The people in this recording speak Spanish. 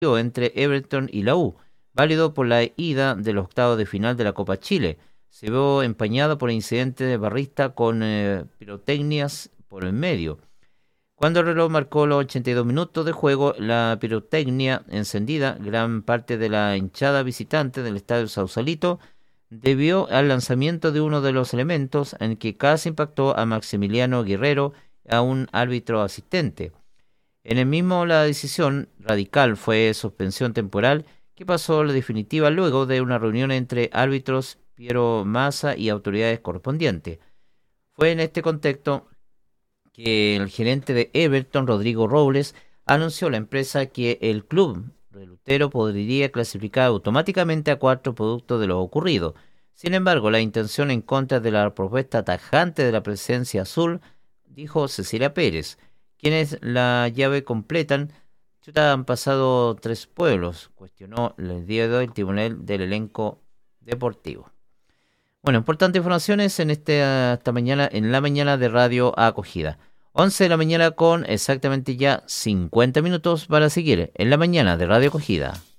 entre Everton y la U, válido por la ida de los octavos de final de la Copa Chile. Se vio empañado por incidentes de barrista con pirotecnias por el medio. Cuando el reloj marcó los 82 minutos de juego, la pirotecnia encendida, gran parte de la hinchada visitante del estadio Sausalito, debió al lanzamiento de uno de los elementos en que casi impactó a Maximiliano Guerrero, a un árbitro asistente. En el mismo, la decisión radical fue suspensión temporal, que pasó a la definitiva luego de una reunión entre árbitros Piero Massa y autoridades correspondientes. Fue en este contexto que el gerente de Everton, Rodrigo Robles, anunció a la empresa que el club relutero podría clasificar automáticamente a 4 productos de lo ocurrido. Sin embargo, la intención en contra de la propuesta tajante de la presencia azul, dijo Cecilia Pérez, quienes la llave completan. Chuta, han pasado 3 pueblos, cuestionó el día de hoy el tribunal del elenco deportivo. Bueno, importantes informaciones en esta mañana, en la mañana de Radio Acogida. 11 de la mañana con exactamente ya 50 minutos para seguir en la mañana de Radio Acogida.